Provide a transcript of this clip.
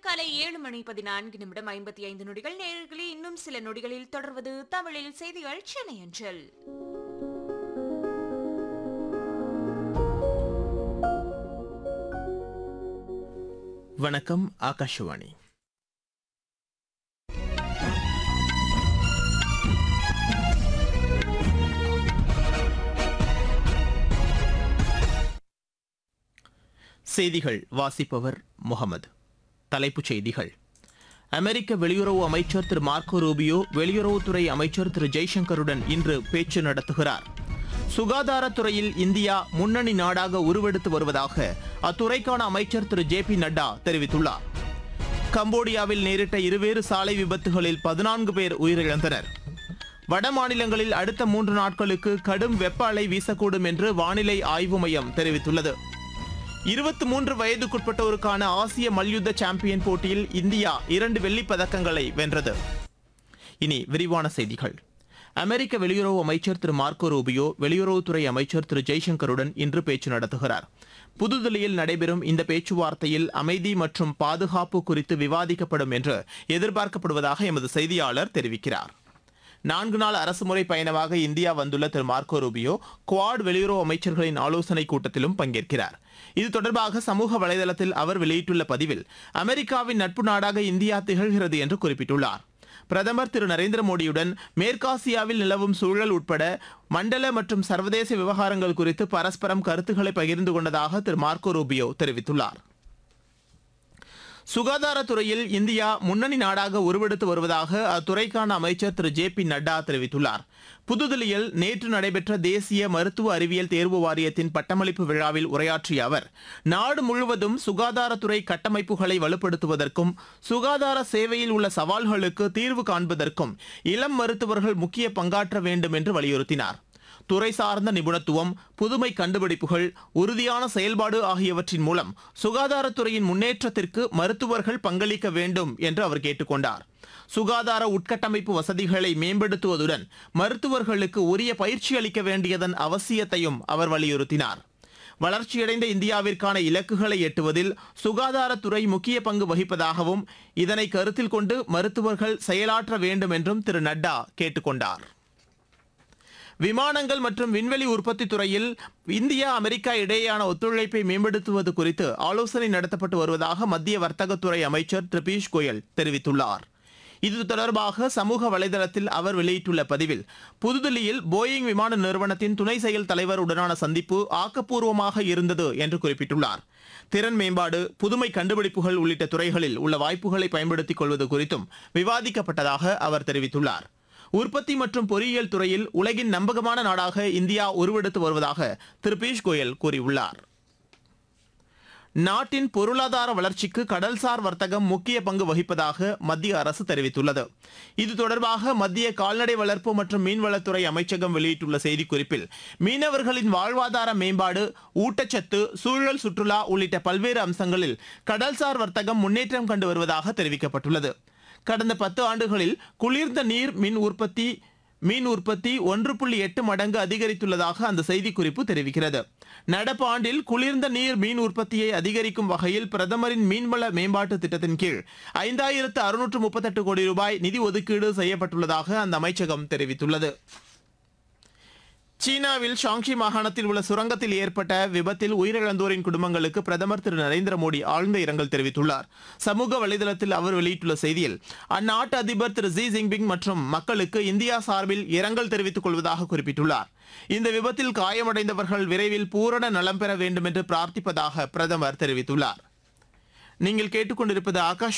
காலை 7:14:55 நேயர்களே, இன்னும் சில நொடிகளில் தொடர்வது தமிழில் செய்திகள் சென்னை அஞ்சல். வணக்கம். ஆகாஷவாணி. செய்திகள் வாசிப்பவர் முகமது. தலைப்புச் செய்திகள். அமெரிக்க வெளியுறவு அமைச்சர் திரு மார்க்கோ ரூபியோ வெளியுறவுத்துறை அமைச்சர் திரு ஜெய்சங்கருடன் இன்று பேச்சு நடத்துகிறார். சுகாதாரத்துறையில் இந்தியா முன்னணி நாடாக உருவெடுத்து வருவதாக அத்துறைக்கான அமைச்சர் திரு ஜே பி நட்டா தெரிவித்துள்ளார். கம்போடியாவில் நேரிட்ட இருவேறு சாலை விபத்துகளில் 14 பேர் உயிரிழந்தனர். வட மாநிலங்களில் அடுத்த 3 நாட்களுக்கு கடும் வெப்ப அலை வீசக்கூடும் என்று வானிலை ஆய்வு மையம் தெரிவித்துள்ளது. 23 வயதுக்குட்பட்டோருக்கான ஆசிய மல்யுத்த சாம்பியன் போட்டியில் இந்தியா 2 வெள்ளிப் பதக்கங்களை வென்றது. இனி விரிவான செய்திகள். அமெரிக்க வெளியுறவு அமைச்சர் திரு மார்க்கோ ரூபியோ வெளியுறவுத்துறை அமைச்சர் திரு ஜெய்சங்கருடன் இன்று பேச்சு நடத்துகிறார். புதுதில்லியில் நடைபெறும் இந்த பேச்சுவார்த்தையில் அமைதி மற்றும் பாதுகாப்பு குறித்து விவாதிக்கப்படும் என்று எதிர்பார்க்கப்படுவதாக எமது செய்தியாளர் தெரிவிக்கிறார். 4 நாள் அரசுமுறை பயணமாக இந்தியா வந்துள்ள திரு மார்க்கோ ரூபியோ குவாட் வெளியுறவு அமைச்சர்களின் ஆலோசனைக் கூட்டத்திலும் பங்கேற்கிறார். இது தொடர்பாக சமூக வலைதளத்தில் அவர் வெளியிட்டுள்ள பதிவில் அமெரிக்காவின் நட்பு நாடாக இந்தியா திகழ்கிறது என்று குறிப்பிட்டுள்ளார். பிரதமர் திரு நரேந்திர மோடியுடன் மேற்காசியாவில் நிலவும் சூழல் உட்பட மண்டல மற்றும் சர்வதேச விவகாரங்கள் குறித்து பரஸ்பரம் கருத்துக்களை பகிர்ந்து கொண்டதாக திரு மார்க்கோ ரூபியோ தெரிவித்துள்ளார். சுகாதாரத்துறையில் இந்தியா முன்னணி நாடாக உருவெடுத்து வருவதாக அத்துறைக்கான அமைச்சர் திரு ஜே பி நட்டா தெரிவித்துள்ளார். புதுதில்லியில் நேற்று நடைபெற்ற தேசிய மருத்துவ அறிவியல் தேர்வு வாரியத்தின் பட்டமளிப்பு விழாவில் உரையாற்றிய அவர், நாடு முழுவதும் சுகாதாரத்துறை கட்டமைப்புகளை வலுப்படுத்துவதற்கும் சுகாதார சேவையில் உள்ள சவால்களுக்கு தீர்வு காண்பதற்கும் இளம் மருத்துவர்கள் முக்கிய பங்காற்ற வேண்டும் என்று வலியுறுத்தினார். துறை சார்ந்த நிபுணத்துவம், புதுமை கண்டுபிடிப்புகள், உறுதியான செயல்பாடு ஆகியவற்றின் மூலம் சுகாதாரத்துறையின் முன்னேற்றத்திற்கு மருத்துவர்கள் பங்களிக்க வேண்டும் என்று அவர் கேட்டுக்கொண்டார். சுகாதார உட்கட்டமைப்பு வசதிகளை மேம்படுத்துவதுடன் மருத்துவர்களுக்கு உரிய பயிற்சி அளிக்க வேண்டியதன் அவசியத்தையும் அவர் வலியுறுத்தினார். வளர்ச்சியடைந்த இந்தியாவிற்கான இலக்குகளை எட்டுவதில் சுகாதாரத்துறை முக்கிய பங்கு வகிப்பதாகவும் இதனை கருத்தில் கொண்டு மருத்துவர்கள் செயலாற்ற வேண்டும் என்றும் திரு நட்டா கேட்டுக்கொண்டார். விமானங்கள் மற்றும் விண்வெளி உற்பத்தி துறையில் இந்தியா அமெரிக்கா இடையேயான ஒத்துழைப்பை மேம்படுத்துவது குறித்து ஆலோசனை நடத்தப்பட்டு வருவதாக மத்திய வர்த்தகத்துறை அமைச்சர் திரு பியூஷ் கோயல் தெரிவித்துள்ளார். இது தொடர்பாக சமூக வலைதளத்தில் அவர் வெளியிட்டுள்ள பதிவில், புதுதில்லியில் போயிங் விமான நிறுவனத்தின் துணை செயல் தலைவர் உடனான சந்திப்பு ஆக்கப்பூர்வமாக இருந்தது என்று குறிப்பிட்டுள்ளார். திறன் மேம்பாடு, புதுமை கண்டுபிடிப்புகள் உள்ளிட்ட துறைகளில் உள்ள வாய்ப்புகளை பயன்படுத்திக் கொள்வது குறித்தும் விவாதிக்கப்பட்டதாக அவர் தெரிவித்துள்ளார். உற்பத்தி மற்றும் பொறியியல் துறையில் உலகின் நம்பகமான நாடாக இந்தியா உருவெடுத்து வருவதாக திரு பியூஷ் கோயல் கூறியுள்ளார். நாட்டின் பொருளாதார வளர்ச்சிக்கு கடல்சார் வர்த்தகம் முக்கிய பங்கு வகிப்பதாக மத்திய அரசு தெரிவித்துள்ளது. இது தொடர்பாக மத்திய கால்நடை வளர்ப்பு மற்றும் மீன்வளத்துறை அமைச்சகம் வெளியிட்டுள்ள செய்திக்குறிப்பில், மீனவர்களின் வாழ்வாதார மேம்பாடு, ஊட்டச்சத்து, சூழல் சுற்றுலா உள்ளிட்ட பல்வேறு அம்சங்களில் கடல்சார் வர்த்தகம் முன்னேற்றம் கண்டு வருவதாக தெரிவிக்கப்பட்டுள்ளது. கடந்த 10 ஆண்டுகளில் குளிர்ந்த நீர் மீன் உற்பத்தி 1.8 மடங்கு அதிகரித்துள்ளதாக அந்த செய்திக்குறிப்பு தெரிவிக்கிறது. நடப்பு ஆண்டில் குளிர்ந்த நீர் மீன் உற்பத்தியை அதிகரிக்கும் வகையில் பிரதமரின் மீன்வள மேம்பாட்டு திட்டத்தின் கீழ் 5638 கோடி ரூபாய் நிதி ஒதுக்கீடு செய்யப்பட்டுள்ளதாக அந்த அமைச்சகம் தெரிவித்துள்ளது. சீனாவில் ஷாங்ஷி மாகாணத்தில் உள்ள சுரங்கத்தில் ஏற்பட்ட விபத்தில் உயிரிழந்தோரின் குடும்பங்களுக்கு பிரதமர் திரு நரேந்திர மோடி ஆழ்ந்த இரங்கல் தெரிவித்துள்ளார். சமூக வலைதளத்தில் அவர் வெளியிட்டுள்ள செய்தியில், அந்நாட்டு அதிபர் திரு ஜி ஜின்பிங் மற்றும் மக்களுக்கு இந்தியா சார்பில் இரங்கல் தெரிவித்துக் கொள்வதாக குறிப்பிட்டுள்ளார். இந்த விபத்தில் காயமடைந்தவர்கள் விரைவில் பூரண நலம் பெற வேண்டும் என்று பிரார்த்திப்பதாக பிரதமர் தெரிவித்துள்ளார். நீங்கள் கேட்டுக்கொண்டிருப்பது ஆகாஷ்